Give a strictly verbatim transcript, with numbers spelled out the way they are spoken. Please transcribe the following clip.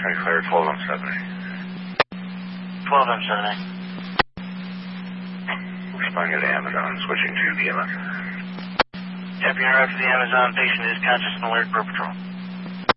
Try clear twelve on seven A. twelve on seven A. Responding to Amazon, switching to the Amazon. Deputy, you're out to the Amazon. Patient is conscious and alert for patrol.